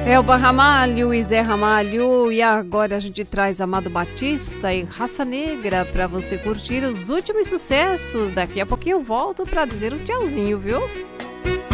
Elba Ramalho e Zé Ramalho, e agora a gente traz Amado Batista e Raça Negra para você curtir os últimos sucessos. Daqui a pouquinho eu volto para dizer um tchauzinho, viu?